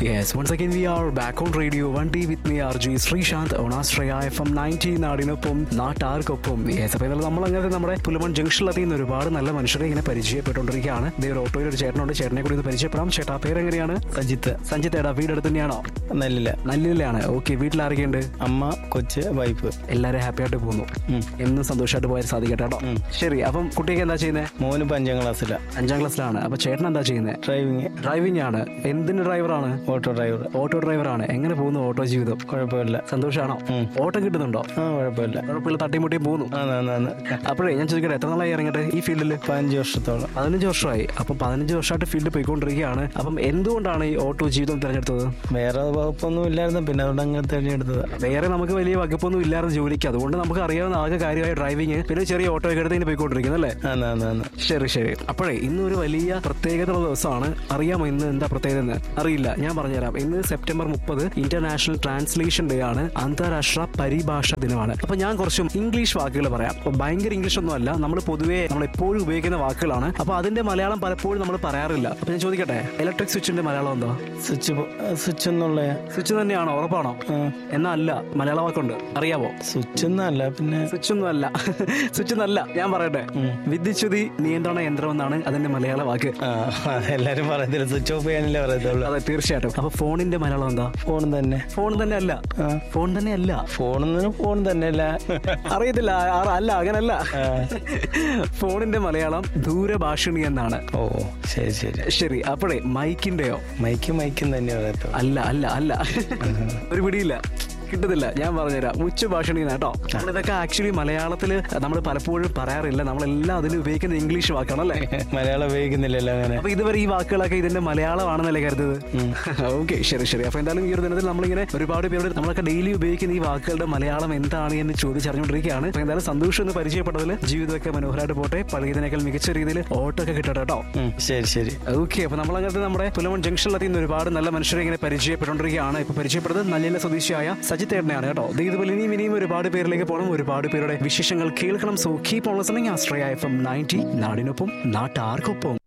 Yes, once again we are back on Radio 1D with me RJ Srishant on Astraya FM 90 നാടിനൊപ്പം നാട്ടാർക്കൊപ്പം. Yes, അപ്പോൾ ഇന്നലെ നമ്മൾ അങ്ങനെ നമ്മുടെ പുലമൺ ജംഗ്ഷനിലെത്തി നിന്ന് ഒരുപാട് നല്ല മനുഷ്യരെ ഇങ്ങനെ പരിചയപ്പെട്ടുകൊണ്ടിരിക്കുകയാണ്. ഇതേ ഒരു ഓട്ടോയിൽ ഒരു ചേട്ടനുണ്ട്, ചേട്ടനെ കൂടി ഒന്ന് പരിചയപ്പെടാം. ചേട്ടാ പേരെങ്ങനെയാണ്? സജിത്ത്. സഞ്ജിത്ത് ഏടാ, വീടെടുത്ത് തന്നെയാണോ? നല്ലിലാണ്. ഓക്കെ, വീട്ടിൽ ആരൊക്കെയുണ്ട്? അമ്മ, കൊച്ച്, വൈഫ്. എല്ലാവരും ഹാപ്പി ആയിട്ട് പോകുന്നു. എന്നും സന്തോഷമായിട്ട് പോയാൽ സാധിക്കട്ടെ കേട്ടോ. ശരി, അപ്പം കുട്ടിയൊക്കെ എന്താ ചെയ്യുന്നത്? മോന് 5ാം ക്ലാസ്സിലാണ്. 5ാം ക്ലാസ്സിലാണ്. അപ്പൊ ചേട്ടൻ എന്താ ചെയ്യുന്നത്? ഡ്രൈവിംഗ് ആണ്. എന്തിന്റെ ഡ്രൈവറാണ്? ഓട്ടോ ഡ്രൈവറാണ്. എങ്ങനെ പോകുന്നു ഓട്ടോ ജീവിതം? കുഴപ്പമില്ല. സന്തോഷമാണോ? ഓട്ടം കിട്ടുന്നുണ്ടോ? കുഴപ്പമില്ല. തട്ടിമുട്ടിയും പോകുന്നു. അപ്പോഴേ ഞാൻ ചോദിക്കട്ടെ, എത്ര നാളായി ഇറങ്ങട്ടെ ഈ ഫീൽഡിൽ? 15 വർഷത്തോളം. 15 വർഷമായി. അപ്പൊ 15 വർഷമായിട്ട് ഫീൽഡിൽ പോയിക്കൊണ്ടിരിക്കുകയാണ്. അപ്പം എന്തുകൊണ്ടാണ് ഈ ഓട്ടോ ജീവിതം തിരഞ്ഞെടുത്തത്? വേറെ വകുപ്പൊന്നും ഇല്ലായിരുന്നു, പിന്നെ അതുകൊണ്ട് അങ്ങനെ തിരഞ്ഞെടുത്തത്. വേറെ നമുക്ക് വലിയ വകുപ്പൊന്നും ഇല്ലായിരുന്നു ജോലിക്ക്, അതുകൊണ്ട് നമുക്ക് അറിയാവുന്ന ആകെ കാര്യമായ ഡ്രൈവിംഗ്, പിന്നെ ചെറിയ ഓട്ടോ ഒക്കെ എടുത്ത് ഇങ്ങനെ പോയിക്കൊണ്ടിരിക്കുന്നു അല്ലേ? ശരി. അപ്പോഴേ ഇന്നൊരു വലിയ പ്രത്യേകതയുള്ള ദിവസമാണ്. അറിയാമോ ഇന്ന് എന്താ പ്രത്യേകത എന്ന്? അറിയില്ല, ഞാൻ പറഞ്ഞുതരാം. ഇന്ന് സെപ്റ്റംബർ 30 ഇന്റർനാഷണൽ ട്രാൻസ്ലേഷൻ ഡേ ആണ്, അന്താരാഷ്ട്ര പരിഭാഷ ദിനമാണ്. അപ്പൊ ഞാൻ കുറച്ചും ഇംഗ്ലീഷ് വാക്കുകൾ പറയാം. അപ്പൊ ഭയങ്കര ഇംഗ്ലീഷ് ഒന്നും അല്ല, നമ്മൾ പൊതുവേ നമ്മൾ എപ്പോഴും ഉപയോഗിക്കുന്ന വാക്കുകളാണ്. അപ്പൊ അതിന്റെ മലയാളം പലപ്പോഴും നമ്മൾ പറയാറില്ല. അപ്പൊ ഞാൻ ചോദിക്കട്ടെ, ഇലക്ട്രിക് സ്വിച്ചിന്റെ മലയാളം എന്താ? സ്വിച്ച് തന്നെയാണോ? ഉറപ്പാണോ? എന്നാ അല്ല, മലയാള വാക്കുണ്ട്, അറിയാവോ? സ്വിച്ച് ഒന്നും അല്ല. ഞാൻ പറയട്ടെ, വിദ്യുച്ഛുതി നിയന്ത്രണ യന്ത്രം എന്നാണ് അതിന്റെ മലയാള വാക്ക്. എല്ലാരും പറയത്തില്ല, സ്വിച്ച് ഓഫ് ചെയ്യാനല്ലേ പറയത്തുള്ളൂ. അതെ, തീർച്ചയായിട്ടും. അപ്പൊ ഫോണിന്റെ മലയാളം എന്താ? ഫോൺ തന്നെ അല്ല. ഫോൺ തന്നെയല്ല. അറിയത്തില്ല. അല്ല, അങ്ങനല്ല. ഫോണിന്റെ മലയാളം ദൂരഭാഷിണി എന്നാണ്. ഓ, ശരി. അപ്പോഴേ മൈക്കിന്റെയോ? മൈക്കും തന്നെ പറയത്തുള്ളൂ. അല്ല. ഒരു പിടിയില്ല, കിട്ടുന്നില്ല. ഞാൻ പറഞ്ഞുതരാം, ഉച്ചഭാഷണി കേട്ടോ. നമ്മളിതൊക്കെ ആക്ച്വലി മലയാളത്തില് നമ്മൾ പലപ്പോഴും പറയാറില്ല. നമ്മളെല്ലാം അതിന് ഉപയോഗിക്കുന്ന ഇംഗ്ലീഷ് വാക്കാണല്ലേ, മലയാളം ഉപയോഗിക്കുന്നില്ലല്ലോ അങ്ങനെ. അപ്പൊ ഇതുവരെ ഈ വാക്കുകളൊക്കെ ഇതിന്റെ മലയാളമാണെന്നല്ലേ കരുതത്? ഓക്കെ, ശരി. അപ്പൊ എന്തായാലും ഈ ഒരു ദിനത്തിൽ നമ്മളിങ്ങനെ ഒരുപാട് പേരോട് നമ്മളൊക്കെ ഡെയിലി ഉപയോഗിക്കുന്ന ഈ വാക്കുകളുടെ മലയാളം എന്താണ് എന്ന് ചോദിച്ചറിഞ്ഞുകൊണ്ടിരിക്കുകയാണ്. അപ്പൊ എന്തായാലും സന്തോഷം എന്ന് പരിചയപ്പെട്ടതിൽ. ജീവിതമൊക്കെ മനോഹരമായിട്ട് പോട്ടെ, പഴയതിനേക്കാൾ മികച്ച രീതിയിൽ ഓട്ടോ ഒക്കെ കിട്ടട്ടെ കേട്ടോ. ശരി. ഓക്കെ, അപ്പൊ നമ്മളങ്ങനത്തെ നമ്മുടെ പുലമൺ ജംഗ്ഷനിലെത്തി നിന്ന് ഒരുപാട് നല്ല മനുഷ്യരെ ഇങ്ങനെ പരിചയപ്പെട്ടുകൊണ്ടിരിക്കുകയാണ്. ഇപ്പൊ പരിചയപ്പെടുന്നത് നല്ല സ്വദേശിയായ സജിത്തേട്ടനെയാണ് കേട്ടോ. ഇതുപോലെ ഇനിയും ഒരുപാട് പേരിലേക്ക് പോകണം, ഒരുപാട് പേരുടെ വിശേഷങ്ങൾ കേൾക്കണം. So keep on listening ആസ്ട്രയ FM 90 നാടിനൊപ്പം നാട്ടാർക്കൊപ്പം.